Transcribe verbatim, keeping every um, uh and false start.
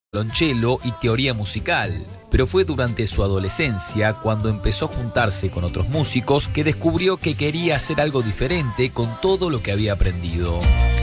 violonchelo y teoría musical, pero fue durante su adolescencia, cuando empezó a juntarse con otros músicos, que descubrió que quería hacer algo diferente con todo lo que había aprendido.